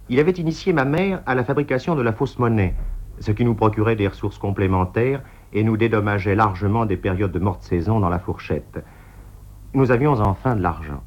Il avait initié ma mère à la fabrication de la fausse monnaie, ce qui nous procurait des ressources complémentaires et nous dédommageait largement des périodes de morte saison dans la fourchette. Nous avions enfin de l'argent.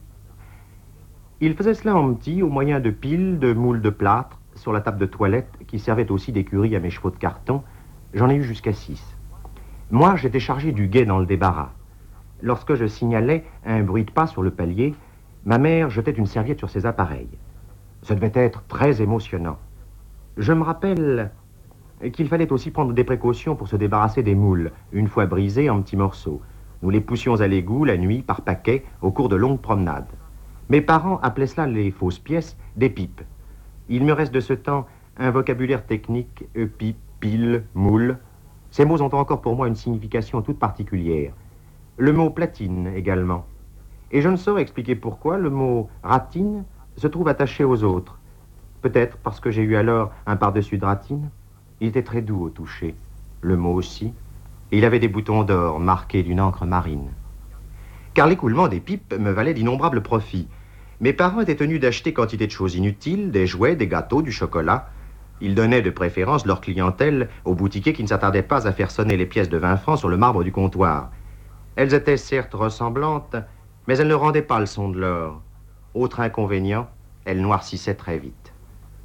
Il faisait cela en petit, au moyen de piles, de moules de plâtre, sur la table de toilette, qui servait aussi d'écurie à mes chevaux de carton. J'en ai eu jusqu'à 6. Moi, j'étais chargé du guet dans le débarras. Lorsque je signalais un bruit de pas sur le palier, ma mère jetait une serviette sur ses appareils. Ce devait être très émotionnant. Je me rappelle qu'il fallait aussi prendre des précautions pour se débarrasser des moules, une fois brisés en petits morceaux. Nous les poussions à l'égout la nuit par paquets au cours de longues promenades. Mes parents appelaient cela les fausses pièces, des pipes. Il me reste de ce temps un vocabulaire technique, pipe, pile, moule. Ces mots ont encore pour moi une signification toute particulière. Le mot platine également. Et je ne saurais expliquer pourquoi le mot ratine se trouve attaché aux autres. Peut-être parce que j'ai eu alors un par-dessus de ratine. Il était très doux au toucher, le mot aussi, et il avait des boutons d'or marqués d'une encre marine. Car l'écoulement des pipes me valait d'innombrables profits. Mes parents étaient tenus d'acheter quantité de choses inutiles, des jouets, des gâteaux, du chocolat. Ils donnaient de préférence leur clientèle aux boutiquiers qui ne s'attardaient pas à faire sonner les pièces de 20 francs sur le marbre du comptoir. Elles étaient certes ressemblantes, mais elles ne rendaient pas le son de l'or. Autre inconvénient, elles noircissaient très vite.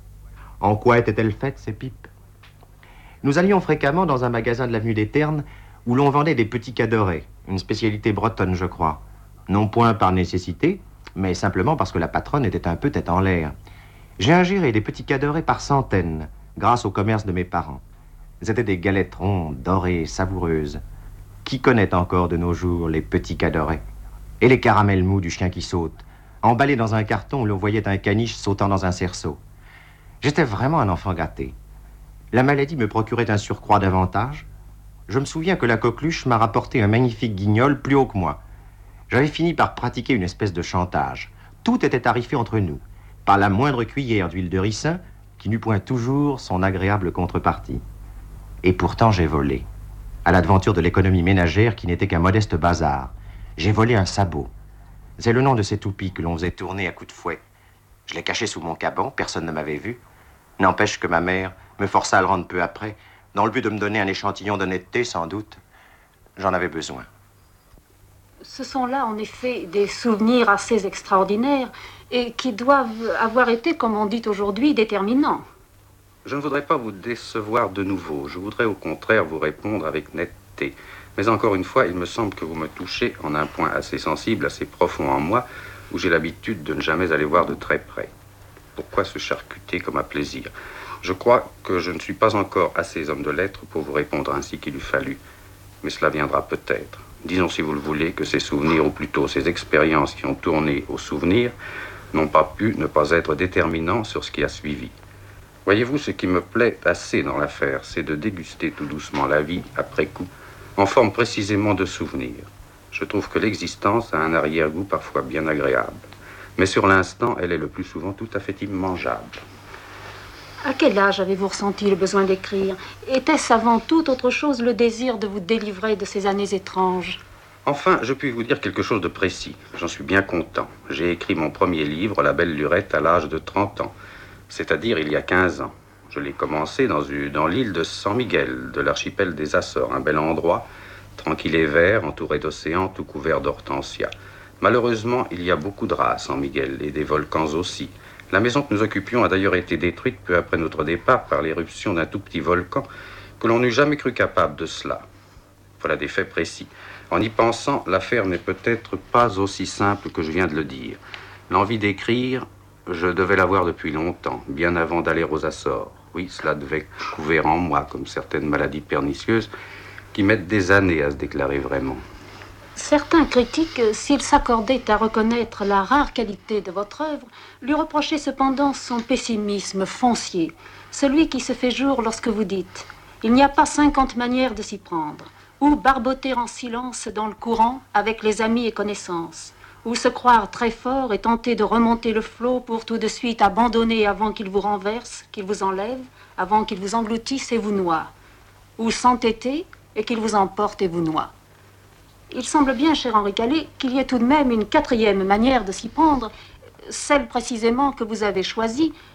En quoi étaient-elles faites, ces pipes? Nous allions fréquemment dans un magasin de l'avenue des Ternes où l'on vendait des petits cadorets, une spécialité bretonne, je crois. Non point par nécessité, mais simplement parce que la patronne était un peu tête en l'air. J'ai ingéré des petits cadorets par centaines, grâce au commerce de mes parents. C'étaient des galettes rondes, dorées, savoureuses. Qui connaît encore de nos jours les petits cadorets? Et les caramels mous du chien qui saute, emballés dans un carton où l'on voyait un caniche sautant dans un cerceau. J'étais vraiment un enfant gâté. La maladie me procurait un surcroît d'avantages. Je me souviens que la coqueluche m'a rapporté un magnifique guignol plus haut que moi. J'avais fini par pratiquer une espèce de chantage. Tout était tarifé entre nous, par la moindre cuillère d'huile de ricin, qui n'eut point toujours son agréable contrepartie. Et pourtant j'ai volé, à l'aventure de l'économie ménagère qui n'était qu'un modeste bazar. J'ai volé un sabot. C'est le nom de ces toupies que l'on faisait tourner à coups de fouet. Je les cachais sous mon caban, personne ne m'avait vu. N'empêche que ma mère me força à le rendre peu après, dans le but de me donner un échantillon d'honnêteté, sans doute. J'en avais besoin. Ce sont là, en effet, des souvenirs assez extraordinaires et qui doivent avoir été, comme on dit aujourd'hui, déterminants. Je ne voudrais pas vous décevoir de nouveau. Je voudrais au contraire vous répondre avec netteté. Mais encore une fois, il me semble que vous me touchez en un point assez sensible, assez profond en moi, où j'ai l'habitude de ne jamais aller voir de très près. Pourquoi se charcuter comme à plaisir? Je crois que je ne suis pas encore assez homme de lettres pour vous répondre ainsi qu'il eût fallu. Mais cela viendra peut-être. Disons, si vous le voulez, que ces souvenirs, ou plutôt ces expériences qui ont tourné aux souvenirs, n'ont pas pu ne pas être déterminants sur ce qui a suivi. Voyez-vous, ce qui me plaît assez dans l'affaire, c'est de déguster tout doucement la vie, après coup, en forme précisément de souvenirs. Je trouve que l'existence a un arrière-goût parfois bien agréable. Mais sur l'instant, elle est le plus souvent tout à fait immangeable. À quel âge avez-vous ressenti le besoin d'écrire? Était-ce avant toute autre chose le désir de vous délivrer de ces années étranges? Enfin, je puis vous dire quelque chose de précis. J'en suis bien content. J'ai écrit mon premier livre, La Belle Lurette, à l'âge de 30 ans. C'est-à-dire il y a 15 ans. Je l'ai commencé dans l'île de San Miguel, de l'archipel des Açores, un bel endroit, tranquille et vert, entouré d'océans, tout couvert d'hortensias. Malheureusement, il y a beaucoup de rats à San Miguel, et des volcans aussi. La maison que nous occupions a d'ailleurs été détruite peu après notre départ par l'éruption d'un tout petit volcan que l'on n'eût jamais cru capable de cela. Voilà des faits précis. En y pensant, l'affaire n'est peut-être pas aussi simple que je viens de le dire. L'envie d'écrire, je devais l'avoir depuis longtemps, bien avant d'aller aux Açores. Oui, cela devait couver en moi, comme certaines maladies pernicieuses qui mettent des années à se déclarer vraiment. Certains critiques, s'ils s'accordaient à reconnaître la rare qualité de votre œuvre, lui reprochaient cependant son pessimisme foncier, celui qui se fait jour lorsque vous dites « Il n'y a pas 50 manières de s'y prendre », ou barboter en silence dans le courant avec les amis et connaissances, ou se croire très fort et tenter de remonter le flot pour tout de suite abandonner avant qu'il vous renverse, qu'il vous enlève, avant qu'il vous engloutisse et vous noie, ou s'entêter et qu'il vous emporte et vous noie. Il semble bien, cher Henri Calais, qu'il y ait tout de même une quatrième manière de s'y prendre, celle précisément que vous avez choisie